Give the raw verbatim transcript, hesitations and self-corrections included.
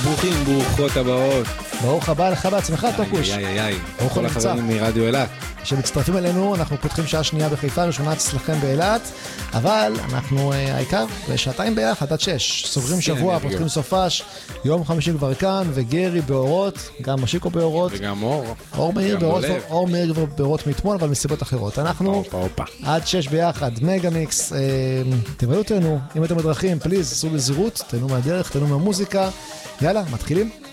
ברוכים, ברוכות הבאות. ברוך הבא לך בעצמך, טוקוש. איי, איי, איי. ברוך כל הנמצא. החברים מרדיו אילת. שמצטרפים אלינו, אנחנו פותחים שעה שנייה בחיפה, ראשונה אצלכם באילת, אבל אנחנו אה, העיקר בשעתיים ביחד עד שש. סוגרים שבוע, כן, פותחים סופש, יום חמישי כבר כאן, וגרי באורות, גם משיקו באורות. וגם אור. אור מאיר גם באורות, בולב. אור מאיר כבר באורות מאתמול, אבל מסיבות אחרות. אנחנו הופה, הופה. עד שש ביחד, מגה מיקס. אה, תבלו אותנו, אם אתם בדרכים, פליז, עשו בזירות, תהנו מהדרך, תהנו מהמוזיקה. יאללה, מתחילים.